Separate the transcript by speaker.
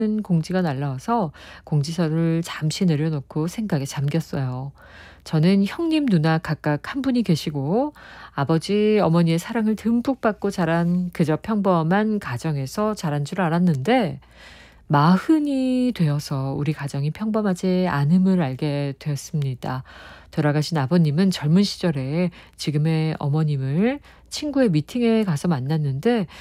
Speaker 1: 공지가 날라와서 공지서를 잠시 내려놓고 생각에 잠겼어요. 저는 형님, 누나 각각 한 분이 계시고 아버지, 어머니의 사랑을 듬뿍 받고 자란 그저 평범한 가정에서 자란 줄 알았는데 마흔이 되어서 우리 가정이 평범하지 않음을 알게 되었습니다. 돌아가신 아버님은 젊은 시절에 지금의 어머님을 친구의 미팅에 가서 만났는데